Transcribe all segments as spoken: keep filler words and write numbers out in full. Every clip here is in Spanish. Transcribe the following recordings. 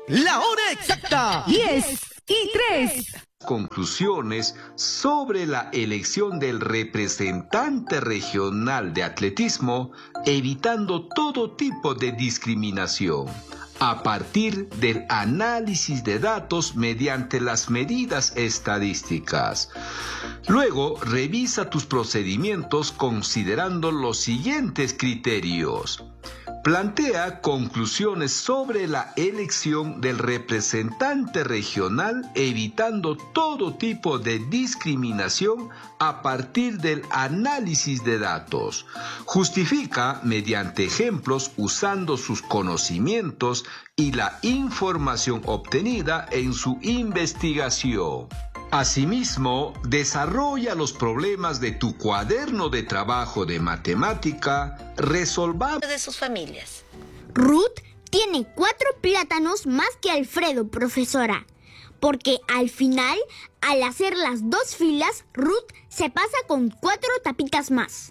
La hora exacta. diez y tres. Conclusiones sobre la elección del representante regional de atletismo, evitando todo tipo de discriminación, a partir del análisis de datos mediante las medidas estadísticas. Luego, revisa tus procedimientos considerando los siguientes criterios. Plantea conclusiones sobre la elección del representante regional, evitando todo tipo de discriminación a partir del análisis de datos. Justifica mediante ejemplos usando sus conocimientos y la información obtenida en su investigación. Asimismo, desarrolla los problemas de tu cuaderno de trabajo de matemática, resolvamos de sus familias. Ruth tiene cuatro plátanos más que Alfredo, profesora, porque al final, al hacer las dos filas, Ruth se pasa con cuatro tapitas más.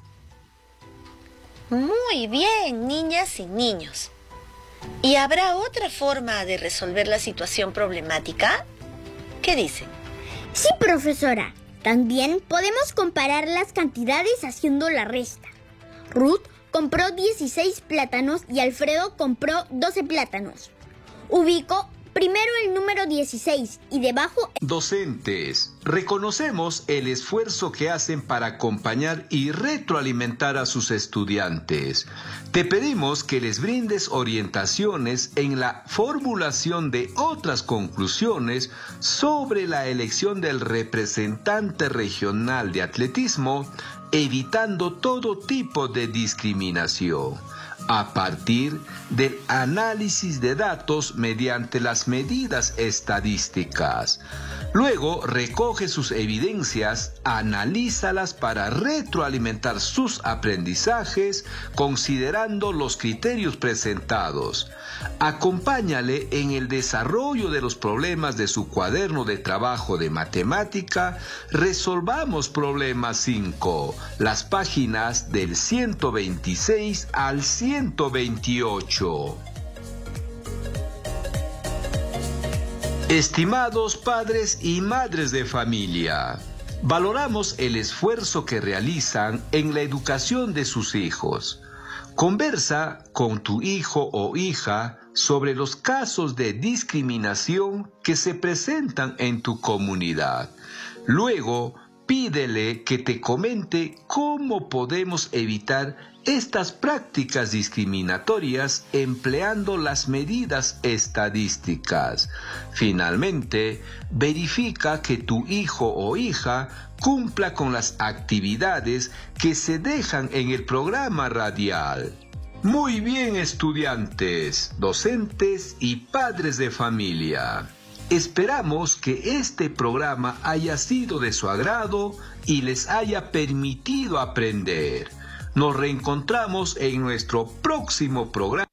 Muy bien, niñas y niños. ¿Y habrá otra forma de resolver la situación problemática? ¿Qué dicen? Sí, profesora. También podemos comparar las cantidades haciendo la resta. Ruth compró dieciséis plátanos y Alfredo compró doce plátanos. Ubico primero el número dieciséis y debajo... Docentes, reconocemos el esfuerzo que hacen para acompañar y retroalimentar a sus estudiantes. Te pedimos que les brindes orientaciones en la formulación de otras conclusiones sobre la elección del representante regional de atletismo, evitando todo tipo de discriminación, a partir del análisis de datos mediante las medidas estadísticas. Luego recoge sus evidencias, analízalas para retroalimentar sus aprendizajes considerando los criterios presentados. Acompáñale en el desarrollo de los problemas de su cuaderno de trabajo de matemática. Resolvamos problema cinco, las páginas del ciento veintiséis al ciento veintiocho. Estimados padres y madres de familia, valoramos el esfuerzo que realizan en la educación de sus hijos. Conversa con tu hijo o hija sobre los casos de discriminación que se presentan en tu comunidad. Luego, pídele que te comente cómo podemos evitar estas prácticas discriminatorias empleando las medidas estadísticas. Finalmente, verifica que tu hijo o hija cumpla con las actividades que se dejan en el programa radial. Muy bien, estudiantes, docentes y padres de familia. Esperamos que este programa haya sido de su agrado y les haya permitido aprender. Nos reencontramos en nuestro próximo programa.